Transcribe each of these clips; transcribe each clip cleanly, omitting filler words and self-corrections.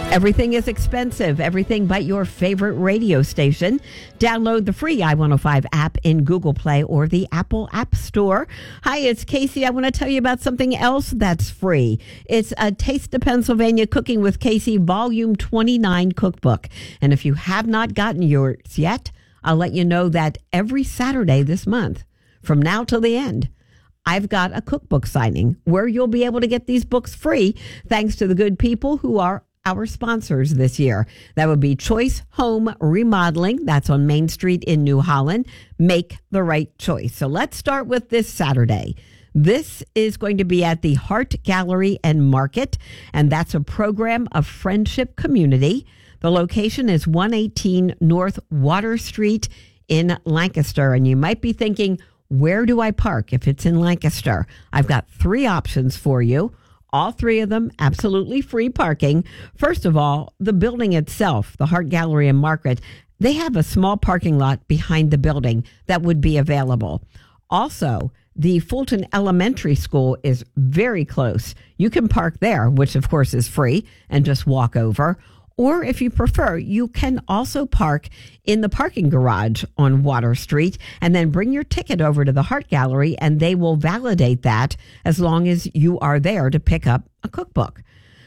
Everything is expensive. Everything but your favorite radio station. Download the free I-105 app in Google Play or the Apple App Store. Hi, it's Casey. I want to tell you about something else that's free. It's a Taste of Pennsylvania Cooking with Casey Volume 29 cookbook. And if you have not gotten yours yet, I'll let you know that every Saturday this month, from now till the end, I've got a cookbook signing where you'll be able to get these books free thanks to the good people who are our sponsors this year. That would be Choice Home Remodeling. That's on Main Street in New Holland. Make the right choice. So let's start with this Saturday. This is going to be at the Hart Gallery and Market, and that's a program of Friendship Community. The location is 118 North Water Street in Lancaster. And you might be thinking, where do I park if it's in Lancaster? I've got three options for you. All three of them absolutely free parking. First of all, the building itself, the Hart Gallery and Market, they have a small parking lot behind the building that would be available. Also, the Fulton Elementary School is very close. You can park there, which of course is free, and just walk over. Or if you prefer, you can also park in the parking garage on Water Street and then bring your ticket over to the Hart Gallery and they will validate that as long as you are there to pick up a cookbook.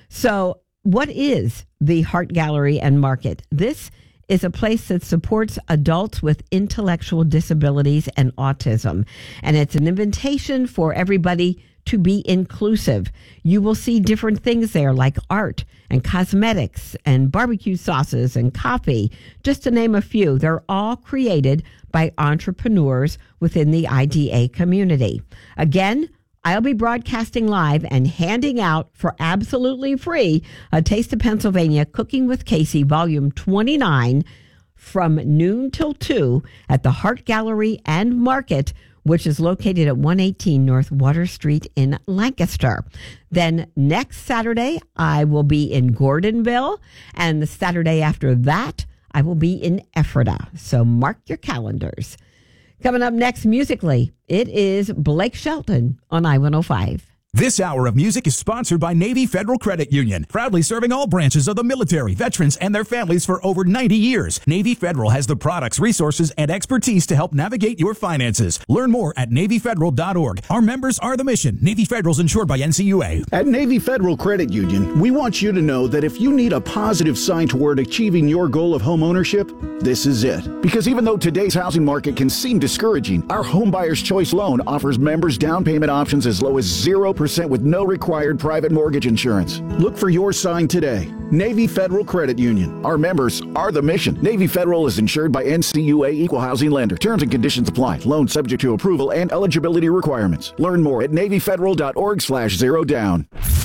So what is the Hart Gallery and Market? This is a place that supports adults with intellectual disabilities and autism. And it's an invitation for everybody to be inclusive. You will see different things there like art and cosmetics and barbecue sauces and coffee, just to name a few. They're all created by entrepreneurs within the IDA community. Again, I'll be broadcasting live and handing out for absolutely free a Taste of Pennsylvania Cooking with Casey Volume 29 from noon till 2 at the Hart Gallery and Market, which is located at 118 North Water Street in Lancaster. Then next Saturday, I will be in Gordonville, and the Saturday after that, I will be in Ephrata. So mark your calendars. Coming up next musically, it is Blake Shelton on I-105. This hour of music is sponsored by Navy Federal Credit Union, proudly serving all branches of the military, veterans, and their families for over 90 years. Navy Federal has the products, resources, and expertise to help navigate your finances. Learn more at NavyFederal.org. Our members are the mission. Navy Federal is insured by NCUA. At Navy Federal Credit Union, we want you to know that if you need a positive sign toward achieving your goal of home ownership, this is it. Because even though today's housing market can seem discouraging, our Home Buyer's Choice loan offers members down payment options as low as 0% with no required private mortgage insurance. Look for your sign today. Navy Federal Credit Union. Our members are the mission. Navy Federal is insured by NCUA Equal Housing Lender. Terms and conditions apply. Loan subject to approval and eligibility requirements. Learn more at NavyFederal.org/0down.